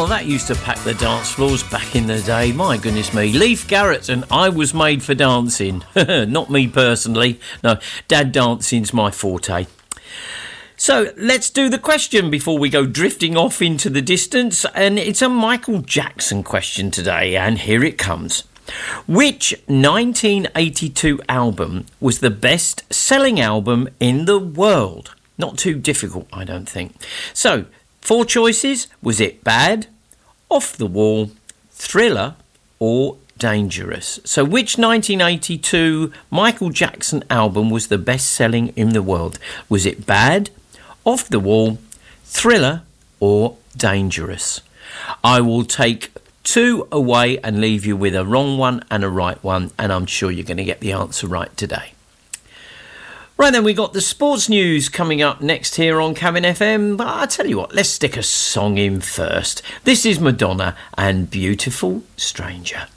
Oh, that used to pack the dance floors back in the day. My goodness me. Leif Garrett and I Was Made for Dancing. Not me personally. No, dad dancing's my forte. So let's do the question before we go drifting off into the distance. And it's a Michael Jackson question today. And here it comes. Which 1982 album was the best-selling album in the world? Not too difficult, I don't think. So, 4 choices. Was it Bad, Off the Wall, Thriller or Dangerous? So which 1982 Michael Jackson album was the best-selling in the world? Was it Bad, Off the Wall, Thriller or Dangerous? I will take 2 away and leave you with a wrong one and a right one, and I'm sure you're going to get the answer right today. Right then, we got the sports news coming up next here on Cabin FM. But I tell you what, let's stick a song in first. This is Madonna and Beautiful Stranger.